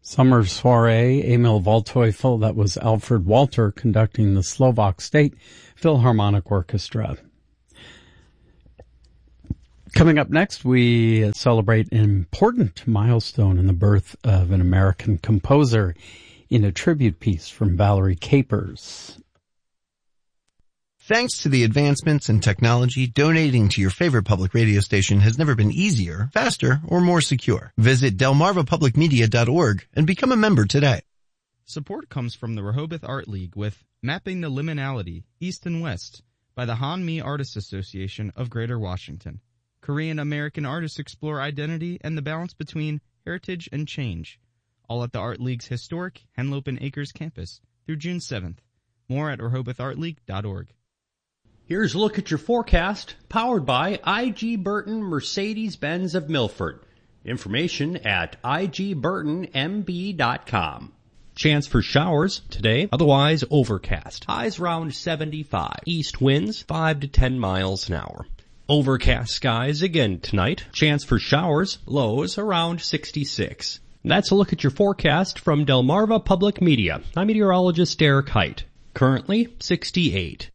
Summer Soiree, Emil Waldteufel, that was Alfred Walter conducting the Slovak State Philharmonic Orchestra. Coming up next, we celebrate an important milestone in the birth of an American composer in a tribute piece from Valerie Capers. Thanks to the advancements in technology, donating to your favorite public radio station has never been easier, faster, or more secure. Visit delmarvapublicmedia.org and become a member today. Support comes from the Rehoboth Art League with Mapping the Liminality, East and West, by the Han-Mi Artists Association of Greater Washington. Korean-American artists explore identity and the balance between heritage and change. All at the Art League's historic Henlopen Acres campus through June 7th. More at RehobothArtLeague.org. Here's a look at your forecast, powered by I.G. Burton Mercedes-Benz of Milford. Information at igburtonmb.com. Chance for showers today, otherwise overcast. Highs around 75. East winds 5 to 10 miles an hour. Overcast skies again tonight. Chance for showers, lows around 66. That's a look at your forecast from Delmarva Public Media. I'm meteorologist Derek Height. Currently 68.